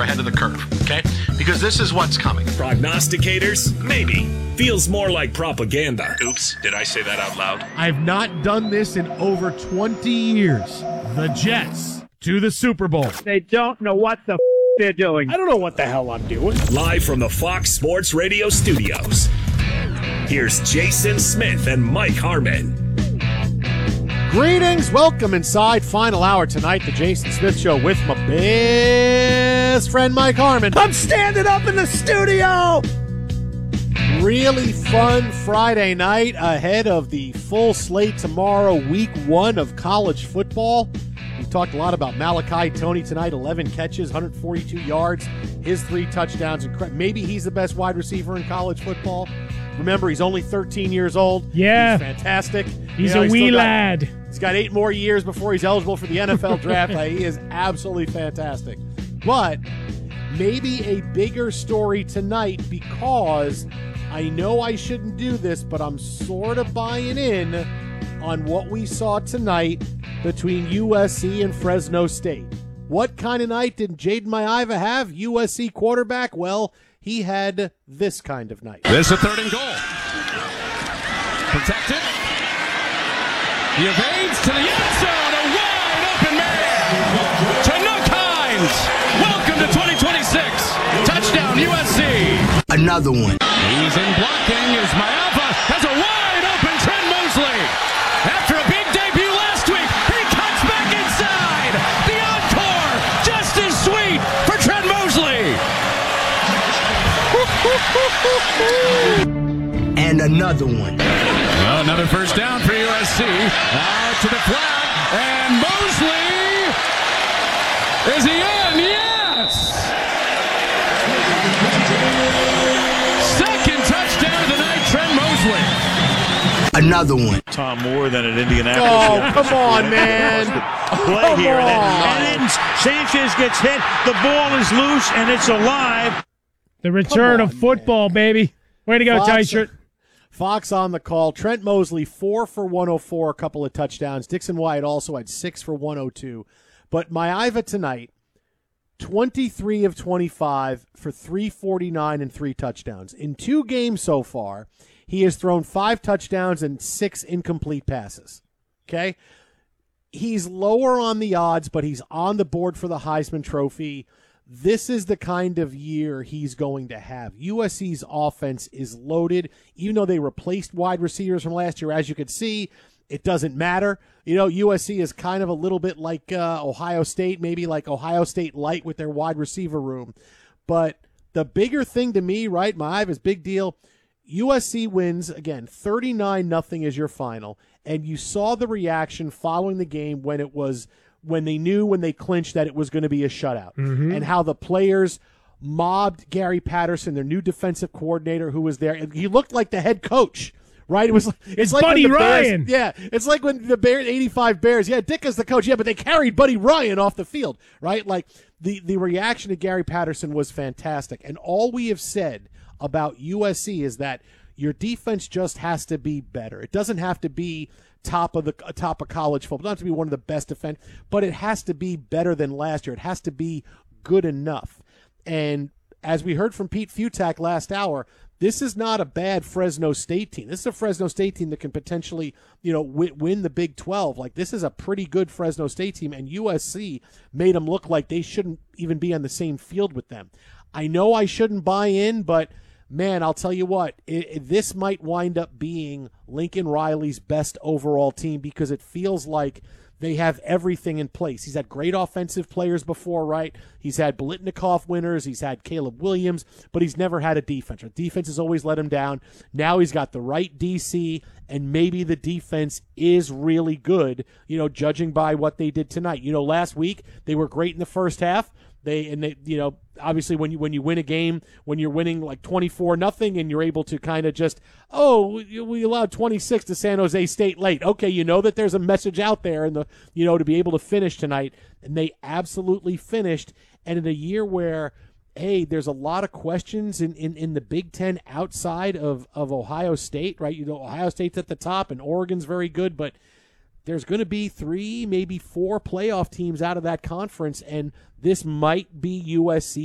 ahead of the curve, okay? Because this is what's coming. Prognosticators? Maybe. Feels more like propaganda. Oops, did I say that out loud? I've not done this in over 20 years. The Jets to the Super Bowl. They don't know what the they're doing. I don't know what the hell I'm doing. Live from the Fox Sports Radio studios, here's Jason Smith and Mike Harmon. Greetings, welcome inside final hour tonight, the Jason Smith Show with my best friend Mike Harmon. I'm standing up in the studio. Really fun Friday night ahead of the full slate tomorrow, week 1 of college football. We talked a lot about Malachi Tony tonight, 11 catches, 142 yards, his 3 touchdowns. Maybe he's the best wide receiver in college football. Remember, he's only 13 years old. Yeah. He's fantastic. He's a wee lad. He's got 8 more years before he's eligible for the NFL draft. He is absolutely fantastic. But maybe a bigger story tonight, because I know I shouldn't do this, but I'm sort of buying in on what we saw tonight between USC and Fresno State. What kind of night did Jaden Maiava have? USC quarterback? Well, he had this kind of night. This is a 3rd and goal. Protected. He evades to the end zone. A wide open man. Chinook Hines. Welcome to 2026. Touchdown USC. Another one. He's in blocking as Maiava has a wide open Trent Mosley. After a big debut last week, he cuts back inside. The encore, just as sweet for Trent Mosley. And another one. Well, another first down for USC. Out to the flat, and Mosley, is he in? Yes! Second touchdown of the night, Trent Mosley. Another one. Tom Moore than at Indianapolis. Oh, come on, man. Play here. And then Sanchez gets hit. The ball is loose, and it's alive. The return of football, baby. Way to go, tight shirt. Fox on the call. Trent Mosley, 4 for 104, a couple of touchdowns. Dixon Wyatt also had 6 for 102. But Maiava tonight, 23 of 25 for 349 and 3 touchdowns. In 2 games so far, he has thrown 5 touchdowns and 6 incomplete passes. Okay? He's lower on the odds, but he's on the board for the Heisman Trophy. This is the kind of year he's going to have. USC's offense is loaded. Even though they replaced wide receivers from last year, as you could see, it doesn't matter. You know, USC is kind of a little bit like Ohio State, maybe like Ohio State light with their wide receiver room. But the bigger thing to me, right, Maiava's big deal, USC wins, again, 39-0 is your final. And you saw the reaction following the game when they knew when they clinched that it was going to be a shutout, and how the players mobbed Gary Patterson, their new defensive coordinator, who was there. He looked like the head coach, right? It's like Buddy Ryan. It's like when the Bears, 85 Bears, Dick is the coach, but they carried Buddy Ryan off the field, right? Like the reaction to Gary Patterson was fantastic. And all we have said about USC is that your defense just has to be better. It doesn't have to be top of college football. It doesn't have to be one of the best defense, but it has to be better than last year. It has to be good enough. And as we heard from Pete Futak last hour, this is not a bad Fresno State team. This is a Fresno State team that can potentially, win the Big 12. Like, this is a pretty good Fresno State team, and USC made them look like they shouldn't even be on the same field with them. I know I shouldn't buy in, but man, I'll tell you what, this might wind up being Lincoln Riley's best overall team, because it feels like they have everything in place. He's had great offensive players before, right? He's had Biletnikoff winners. He's had Caleb Williams, but he's never had a defense. The defense has always let him down. Now he's got the right DC, and maybe the defense is really good, judging by what they did tonight. Last week they were great in the first half. They obviously when you win a game, when you're winning like 24-0 and you're able to kind of just, we allowed 26 to San Jose State late. Okay, that there's a message out there and to be able to finish tonight, and they absolutely finished. And in a year where, hey, there's a lot of questions in the Big Ten outside of Ohio State, right? Ohio State's at the top and Oregon's very good, but there's going to be 3, maybe 4 playoff teams out of that conference, and this might be USC